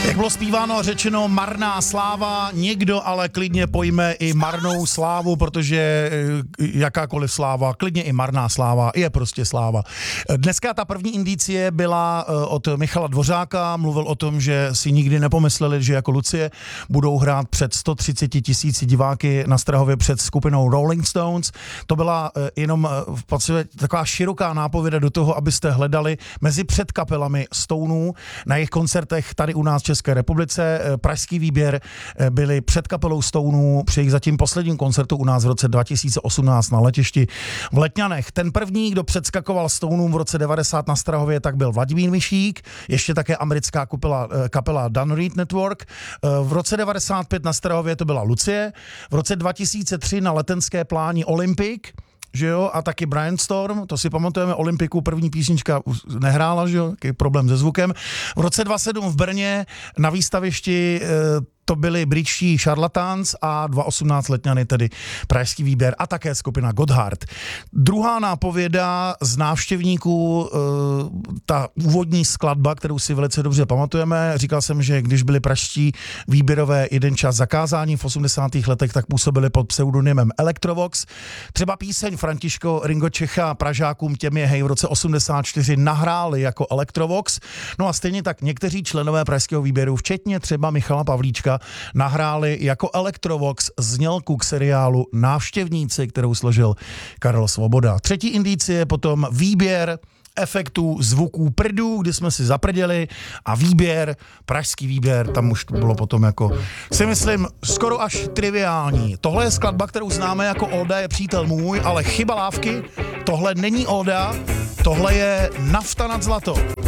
Jak bylo zpíváno a řečeno, marná sláva, někdo ale klidně pojme i marnou slávu, protože jakákoliv sláva, klidně i marná sláva, je prostě sláva. Dneska ta první indicie byla od Michala Dvořáka, mluvil o tom, že si nikdy nepomysleli, že jako Lucie budou hrát před 130 000 diváky na Strahově před skupinou Rolling Stones. To byla jenom v podstatě taková široká nápověda do toho, abyste hledali mezi předkapelami Stoneů na jejich koncertech tady u nás v České republice. Pražský výběr byli před kapelou Stoneů při jejich zatím posledním koncertu u nás v roce 2018 na letišti v Letňanech. Ten první, kdo předskakoval Stoneům v roce 90 na Strahově, tak byl Vladimír Mišík, ještě také americká kapela Dan Reed Network. V roce 95 na Strahově to byla Lucie, v roce 2003 na Letenské pláni Olympic, že jo, a taky Brian Storm, to si pamatujeme, Olympiku, první písnička nehrála, že jo, jaký problém se zvukem. V roce 2007 v Brně na výstavišti to byli britští Charlatans a 2018 Letňany, tedy pražský výběr a také skupina Gotthard. Druhá nápověda z návštěvníků, ta úvodní skladba, kterou si velice dobře pamatujeme. Říkal jsem, že když byli pražští výběrové jeden čas zakázání v 80. letech, tak působili pod pseudonymem Electrovox. Třeba píseň Františko Ringo Čecha Pražákům těm je hej v roce 84 nahráli jako Electrovox. No a stejně tak někteří členové pražského výběru, včetně třeba Michala Pavlíčka, nahráli jako Electrovox znělku k seriálu Návštěvníci, kterou složil Karel Svoboda. Třetí indicie potom výběr efektů zvuků prdů, kdy jsme si zaprděli, a výběr, pražský výběr, tam už to bylo potom jako, si myslím, skoro až triviální. Tohle je skladba, kterou známe jako Oda je přítel můj, ale chyba lávky, tohle není Oda, tohle je Nafta nad zlato.